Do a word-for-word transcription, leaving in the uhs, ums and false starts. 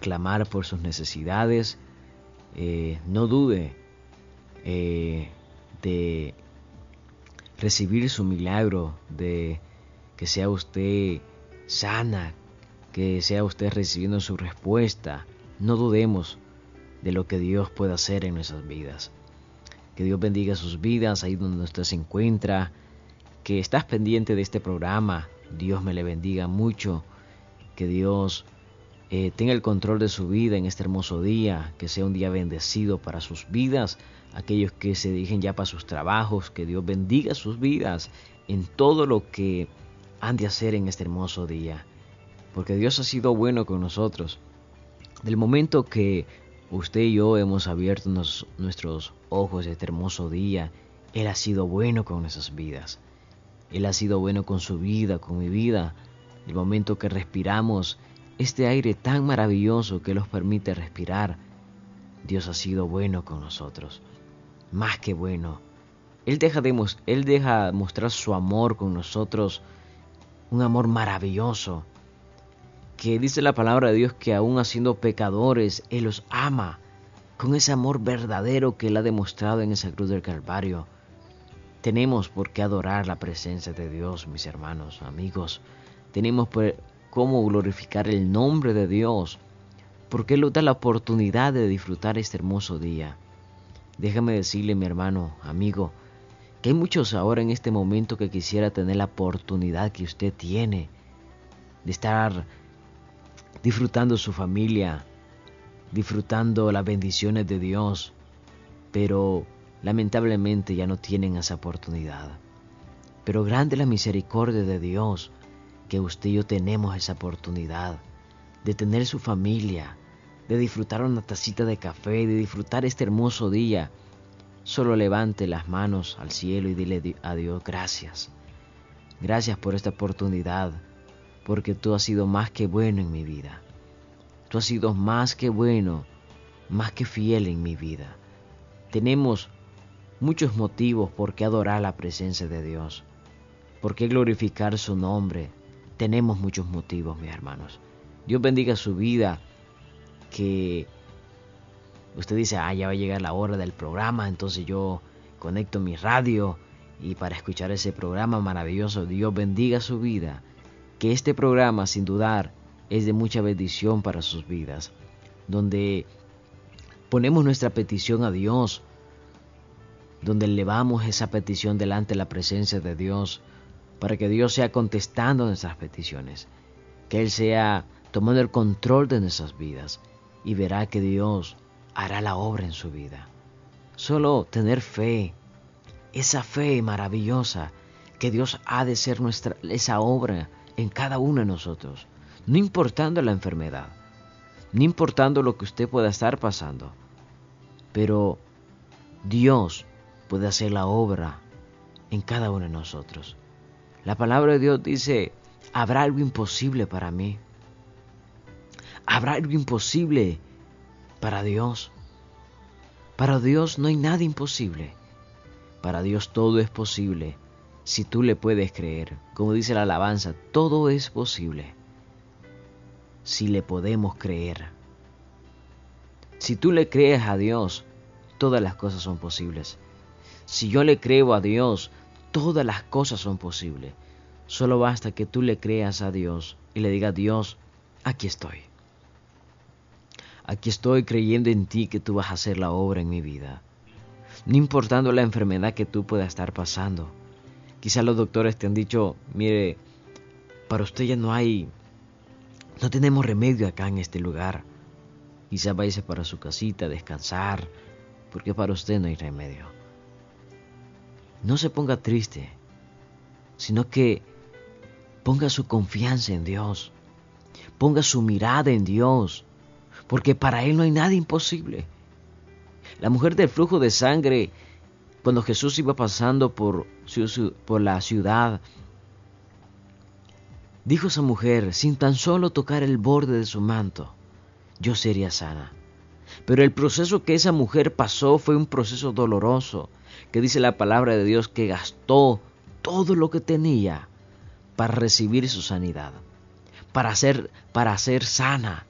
clamar por sus necesidades. Eh, no dude eh, de recibir su milagro, de que sea usted sana, que sea usted recibiendo su respuesta. No dudemos de lo que Dios puede hacer en nuestras vidas. Que Dios bendiga sus vidas ahí donde usted se encuentra, que estás pendiente de este programa. Dios me le bendiga mucho, que Dios eh, tenga el control de su vida en este hermoso día, que sea un día bendecido para sus vidas. Aquellos que se dirigen ya para sus trabajos, que Dios bendiga sus vidas en todo lo que han de hacer en este hermoso día, porque Dios ha sido bueno con nosotros. Del momento que usted y yo hemos abierto nos, nuestros ojos este hermoso día, Él ha sido bueno con nuestras vidas. Él ha sido bueno con su vida, con mi vida. El momento que respiramos este aire tan maravilloso que nos permite respirar, Dios ha sido bueno con nosotros, más que bueno. Él deja de, Él deja mostrar su amor con nosotros, un amor maravilloso, que dice la palabra de Dios que aún siendo pecadores, Él los ama, con ese amor verdadero que Él ha demostrado en esa cruz del Calvario. Tenemos por qué adorar la presencia de Dios, mis hermanos, amigos. Tenemos por cómo glorificar el nombre de Dios, porque Él nos da la oportunidad de disfrutar este hermoso día. Déjame decirle, mi hermano, amigo, que hay muchos ahora en este momento que quisiera tener la oportunidad que usted tiene de estar disfrutando su familia, disfrutando las bendiciones de Dios, pero lamentablemente ya no tienen esa oportunidad. Pero grande es la misericordia de Dios, que usted y yo tenemos esa oportunidad de tener su familia, de disfrutar una tacita de café, de disfrutar este hermoso día. Solo levante las manos al cielo y dile a Dios gracias. Gracias por esta oportunidad, porque tú has sido más que bueno en mi vida. Tú has sido más que bueno, más que fiel en mi vida. Tenemos muchos motivos por qué adorar la presencia de Dios, por qué glorificar su nombre. Tenemos muchos motivos, mis hermanos. Dios bendiga su vida, que usted dice, ah, ya va a llegar la hora del programa, entonces yo conecto mi radio y para escuchar ese programa maravilloso. Dios bendiga su vida, que este programa sin dudar es de mucha bendición para sus vidas, donde ponemos nuestra petición a Dios, donde elevamos esa petición delante de la presencia de Dios, para que Dios sea contestando nuestras peticiones, que Él sea tomando el control de nuestras vidas, y verá que Dios hará la obra en su vida. Solo tener fe, esa fe maravillosa, que Dios ha de ser nuestra, esa obra en cada uno de nosotros, no importando la enfermedad, no importando lo que usted pueda estar pasando, pero Dios puede hacer la obra en cada uno de nosotros. La palabra de Dios dice, ¿habrá algo imposible para mí? ¿Habrá algo imposible para Dios? Para Dios no hay nada imposible. Para Dios todo es posible si tú le puedes creer. Como dice la alabanza, todo es posible si le podemos creer. Si tú le crees a Dios, todas las cosas son posibles. Si yo le creo a Dios, todas las cosas son posibles. Solo basta que tú le creas a Dios y le digas, Dios, aquí estoy. Aquí estoy creyendo en ti que tú vas a hacer la obra en mi vida. No importando la enfermedad que tú puedas estar pasando. Quizás los doctores te han dicho, mire, para usted ya no hay, no tenemos remedio acá en este lugar. Quizás vaya para su casita a descansar, porque para usted no hay remedio. No se ponga triste, sino que ponga su confianza en Dios. Ponga su mirada en Dios, porque para Él no hay nada imposible. La mujer del flujo de sangre, cuando Jesús iba pasando por, por la ciudad, dijo esa mujer, sin tan solo tocar el borde de su manto, yo sería sana. Pero el proceso que esa mujer pasó fue un proceso doloroso, que dice la palabra de Dios que gastó todo lo que tenía para recibir su sanidad, para ser, para ser sana.